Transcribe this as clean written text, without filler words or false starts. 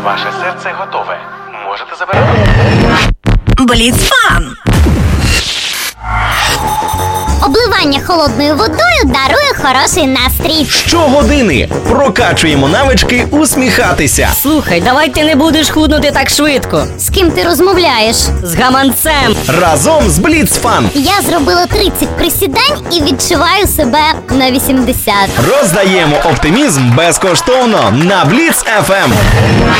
Ваше серце готове. Можете забирати. Бліц-фан! Обливання холодною водою дарує хороший настрій. Щогодини прокачуємо навички усміхатися. Слухай, давай ти не будеш худнути так швидко. З ким ти розмовляєш? З гаманцем. Разом з Бліц-фан Я зробила 30 присідань і відчуваю себе на 80. роздаємо оптимізм безкоштовно на Бліц FM.